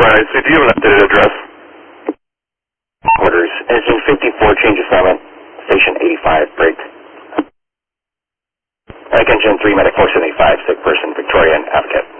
Alright, so do you have an updated address? Orders. Engine 54, change assignment. Station 85, break. Medic Engine 3, Medic 475, sick person, Victoria and Advocate.